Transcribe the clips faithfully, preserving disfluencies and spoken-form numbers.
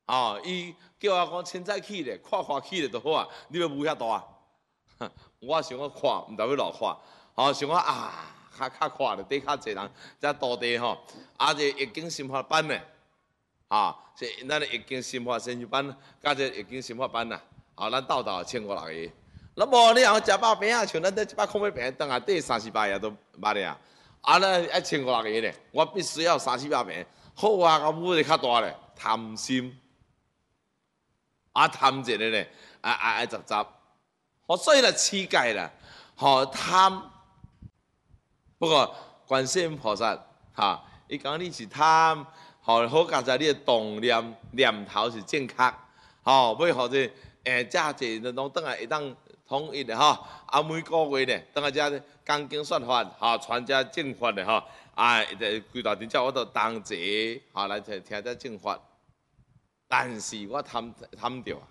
哦，伊叫我讲凊彩去咧，看看去咧就好啊。你要舞遐大，我想要看，毋知要落看。吼、哦，想讲啊，较较看咧，底较济人，遮土地吼，啊，这易经心法班咧，啊，这咱的易经心法先修班，加这易经心法班呐，啊，咱斗斗千五六个。那无你若食饱饼啊，像咱这一百块买饼，当下底三四百也都捌咧啊。啊，咱一千五六个咧，我必须要三四百饼。好啊，我舞得较大咧，贪心。啊，贪一个咧，啊啊爱杂杂，吼，所以咧乞丐啦，吼贪。不过观世音菩萨，哈，伊讲你是贪，吼好佳在你的动念念头是正确，吼，要或者诶，遮济拢倒来会当统一的吼，啊每个月咧，倒来遮讲经说法，吼传遮正法的吼，啊，规大阵只我都同齐，吼来听听遮正法。但是我贪贪着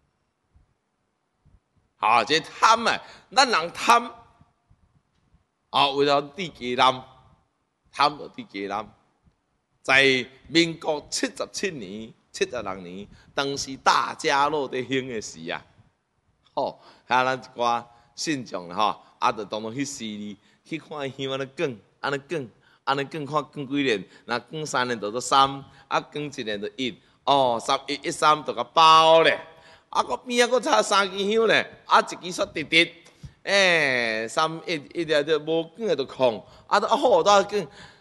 啊，啊，这贪啊，咱人贪啊，为了地基南，贪着地基南，在民国七十七年、七十六年，当时大家乐在兴的时啊，吼，遐咱一寡信众吼，啊，就当当去寺里去看香安尼卷，安尼卷，安尼卷看卷几年，若卷三年就做三，啊，卷一年就一。哦，三一一三就甲包咧，啊，个边啊个差三支香咧，啊，一支煞直直，诶、欸，三一一条就无卷的就空，啊，都好多卷，